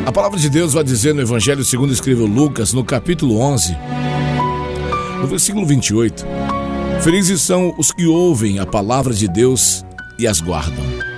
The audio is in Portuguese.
A palavra de Deus vai dizer no Evangelho segundo escreveu Lucas, no capítulo 11, no versículo 28: felizes são os que ouvem a palavra de Deus e as guardam.